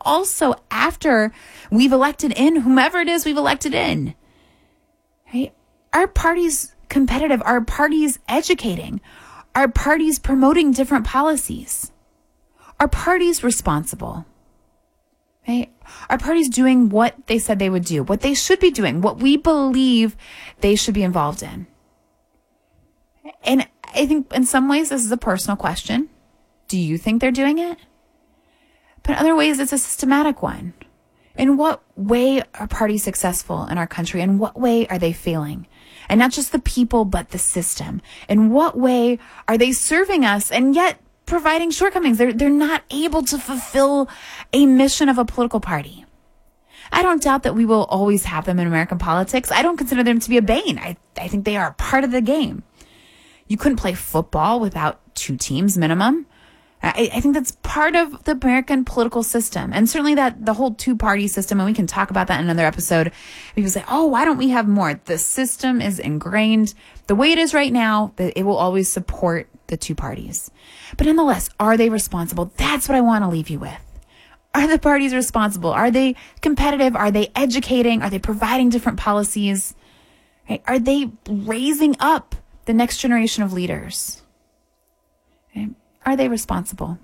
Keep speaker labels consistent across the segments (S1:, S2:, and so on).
S1: also after we've elected in whomever it is we've elected in. Right? Are parties competitive? Are parties educating? Are parties promoting different policies? Are parties responsible? Right? Are parties doing what they said they would do, what they should be doing, what we believe they should be involved in? And I think in some ways this is a personal question. Do you think they're doing it? But in other ways, it's a systematic one. In what way are parties successful in our country? In what way are they failing? And not just the people, but the system. In what way are they serving us and yet providing shortcomings? They're not able to fulfill a mission of a political party. I don't doubt that we will always have them in American politics. I don't consider them to be a bane. I think they are part of the game. You couldn't play football without two teams minimum. I think that's part of the American political system. And certainly that the whole two-party system, and we can talk about that in another episode. People say, oh, why don't we have more? The system is ingrained. The way it is right now, that it will always support the two parties. But nonetheless, are they responsible? That's what I want to leave you with. Are the parties responsible? Are they competitive? Are they educating? Are they providing different policies? Right? Are they raising up the next generation of leaders? Okay. Are they responsible?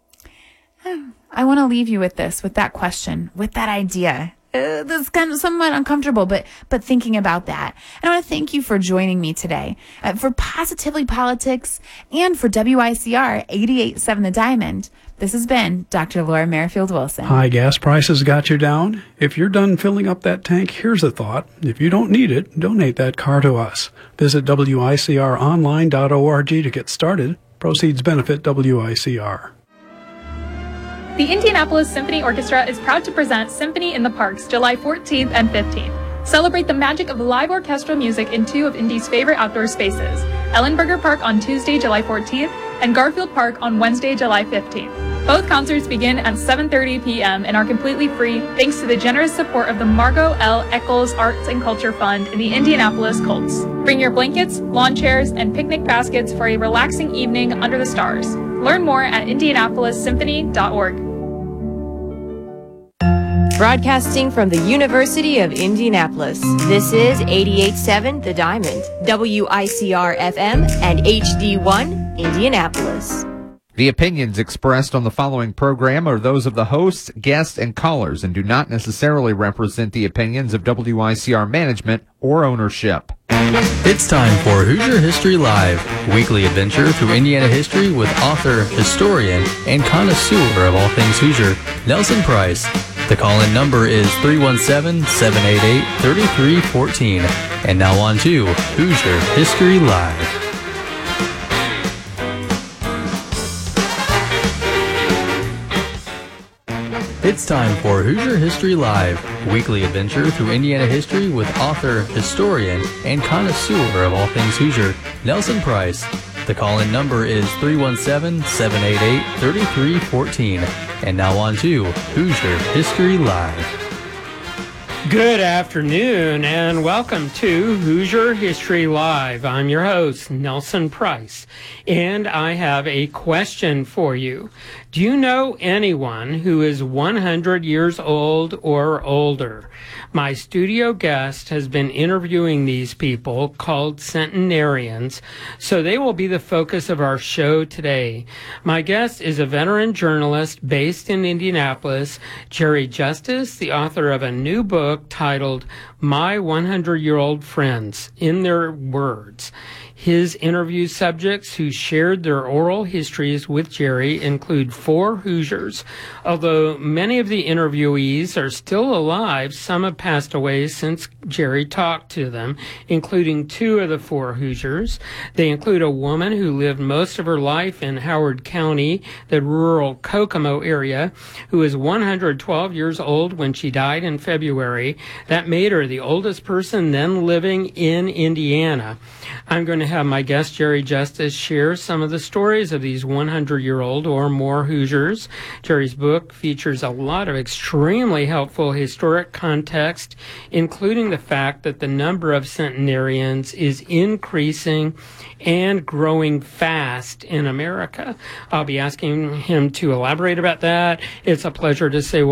S1: I want to leave you with this, with that question, with that idea. That's kind of somewhat uncomfortable, but thinking about that. And I want to thank you for joining me today for Positively Politics and for WICR 88.7 The Diamond. This has been Dr. Laura Merrifield Wilson.
S2: High gas prices got you down? If you're done filling up that tank, here's a thought. If you don't need it, donate that car to us. Visit WICRonline.org to get started. Proceeds benefit WICR.
S3: The Indianapolis Symphony Orchestra is proud to present Symphony in the Parks July 14th and 15th. Celebrate the magic of live orchestral music in two of Indy's favorite outdoor spaces, Ellenberger Park on Tuesday, July 14th, and Garfield Park on Wednesday, July 15th. Both concerts begin at 7:30 p.m. and are completely free thanks to the generous support of the Margot L. Eccles Arts and Culture Fund in the Indianapolis Colts. Bring your blankets, lawn chairs, and picnic baskets for a relaxing evening under the stars. Learn more at indianapolissymphony.org.
S4: Broadcasting from the University of Indianapolis, this is 88.7 The Diamond, WICR-FM, and HD1 Indianapolis.
S5: The opinions expressed on the following program are those of the hosts, guests, and callers and do not necessarily represent the opinions of WICR management or ownership.
S6: It's time for Hoosier History Live, weekly adventure through Indiana history with author, historian, and connoisseur of all things Hoosier, Nelson Price. The call-in number is 317-788-3314. And now on to Hoosier History Live. It's time for Hoosier History Live, weekly adventure through Indiana history with author, historian, and connoisseur of all things Hoosier, Nelson Price. The call-in number is 317-788-3314. And now on to Hoosier History Live.
S7: Good afternoon and welcome to Hoosier History Live. I'm your host, Nelson Price, and I have a question for you. Do you know anyone who is 100 years old or older? My studio guest has been interviewing these people called centenarians, so they will be the focus of our show today. My guest is a veteran journalist based in Indianapolis, Jerry Justice, the author of a new book titled My 100-Year-Old Friends, in Their Words. His interview subjects who shared their oral histories with Jerry include 4 Hoosiers. Although many of the interviewees are still alive, some have passed away since Jerry talked to them, including 2 of the 4 Hoosiers. They include a woman who lived most of her life in Howard County, the rural Kokomo area, who is 112 years old when she died in February. That made her the oldest person then living in Indiana. I'm going to have my guest Jerry Justice share some of the stories of these 100-year-old or more Hoosiers. Jerry's book features a lot of extremely helpful historic context, including the fact that the number of centenarians is increasing and growing fast in America. I'll be asking him to elaborate about that. It's a pleasure to say